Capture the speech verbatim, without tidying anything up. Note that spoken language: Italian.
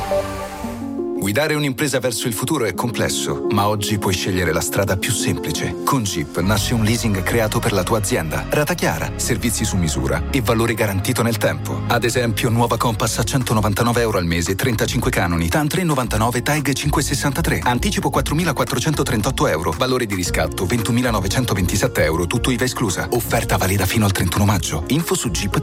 Guidare un'impresa verso il futuro è complesso, ma oggi puoi scegliere la strada più semplice. Con Jeep nasce un leasing creato per la tua azienda. Rata chiara, servizi su misura e valore garantito nel tempo. Ad esempio, nuova Compass a centonovantanove euro al mese, trentacinque canoni, TAN tre virgola novantanove, TAG cinquecentosessantatré. Anticipo quattromilaquattrocentotrentotto euro. Valore di riscatto ventunomilanovecentoventisette euro, tutto I V A esclusa. Offerta valida fino al trentuno maggio. Info su jeep